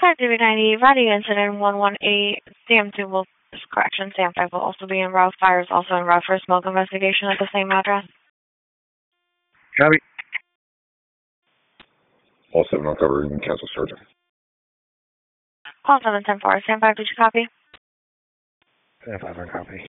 DB90, body incident 118, CM2 will, correction, CM5 will also be en route. Fire is also en route for a smoke investigation at the same address. Copy. All 7 on cover, you can cancel Sergeant. Call 710-4, CM5, did you copy? CM5 on copy.